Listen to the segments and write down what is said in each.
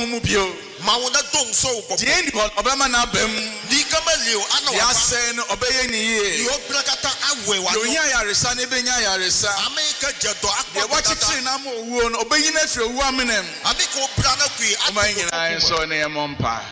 mu bio. Mauna dong so ko. Die ndi hɔ ɔbɛma na abam. Di kamalio ana wa. Yasɛ no ɔbɛyɛ ni yie. Yo brakata awe wa. Yo nya yaresa ne benya yaresa. America jedo akwa. Ye wachichiri na mo owuo no ɔbɛyi na firi owu amenem. America obra na kwi. Ɔman nyinaa nso ne yɛ mpa.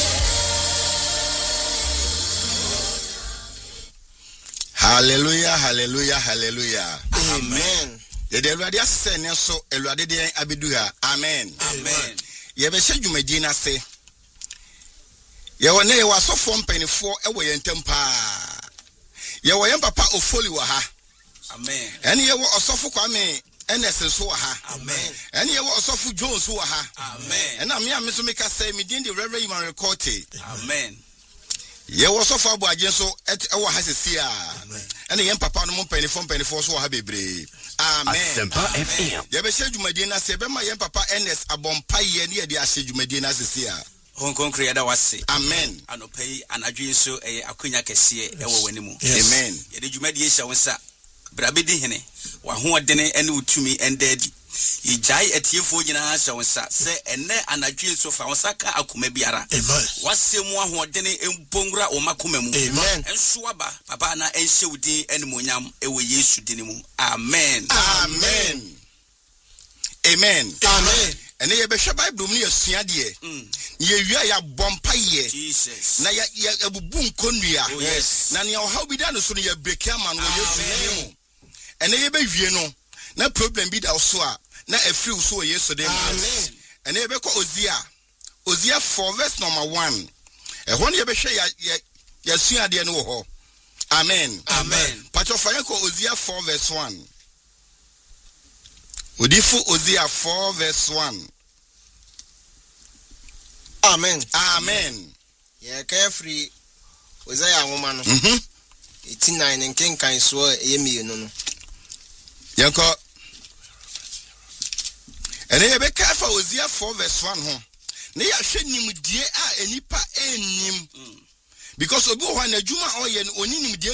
Hallelujah, hallelujah, hallelujah. Amen. The Eluade asese ne so Eluade de abeduha. Amen. Amen. Ye be hye dwumadi na se. Ye wone ye wasofo mpanifo e wo ye ntem pa. Ye wo ye papa ofoli wa ha. Amen. Ene ye wo osofo kwame NS so wa ha. Amen. Ene ye wo osofo Jones wa ha. Amen. Ena me ameso meka say me din de Reverend Iman Recorte. Amen. Ye wo sofo abu agye so e wo ha sesi a. Ene ye papa no mpanifo so wa ha bebre. Amen. Asempa FM. Ye be hye dwumadi na se be ma ye papa NS abompa ye ne ye de ahye dwumadi na sesi a. Honkonkre yada wase. Amen. Anopai anadwe nso akonya kese ewo wanimu. Amen. Yede dwumadi ye hya wonsa. Brabedi hene wa hoodene ene utumi endadi. Yijai etiefo nyina hya wonsa se ene anadwe nso fa wonsa ka akoma biara. Amen. Wasemu ahoodene empongura o makoma mu. Amen. Enso aba papa na enhye wudin ene monyam ewo Yesu dinimu. Amen. Amen. Amen. Amen. Ene ye be hwe Bible mu ye sua de. Ye wia ya bompa ye. Jesus. Na ya ebubu nkonua. Oh, yes. Na ne how bi da no so no ye break ama no Yesu nemu. Ene ye be wie no na problem bi da so a na afiri so Yesu dem. Amen. Ene ye be ko Ozia 4 verse number 1. Ehon ye be hwe ya sua de no ho. Amen. Amen. Pacho fa ko Ozia 4 verse 1. Odifu Ozia 4 verse 1. Amen. Amen. Ye carefree Ozia nwoma no. 89 nkenkan so eyemi no. Yanko. Ene ye be careful Ozia 4 verse 1 ho. Ne ya hwe nimdie a enipa ennim. Because obi ho na adwuma oyɛ no oni nimdie